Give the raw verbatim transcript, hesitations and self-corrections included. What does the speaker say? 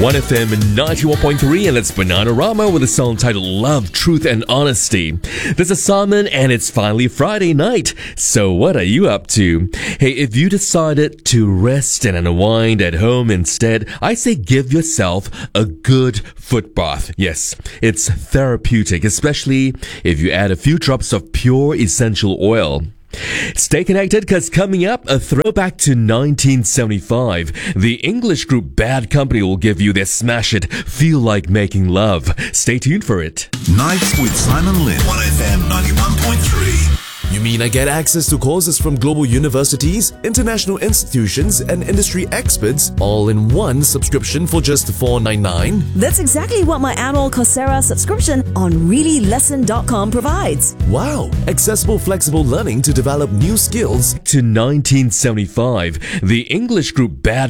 one F M ninety-one point three, and it's Bananarama with a song titled Love, Truth and Honesty. This is Simon, and it's finally Friday night. So what are you up to? Hey, if you decided to rest and unwind at home instead, I say give yourself a good foot bath. Yes, it's therapeutic, especially if you add a few drops of pure essential oil. Stay connected, because coming up, a throwback to nineteen seventy-five. The English group Bad Company will give you their smash it, Feel Like Making Love. Stay tuned for it. Nights with Simon Lin. one F M ninety-one point three. You mean I get access to courses from global universities, international institutions, and industry experts all in one subscription for just four ninety-nine? That's exactly what my annual Coursera subscription on really lesson dot com provides. Wow! Accessible, flexible learning to develop new skills. To nineteen seventy-five, the English group Bad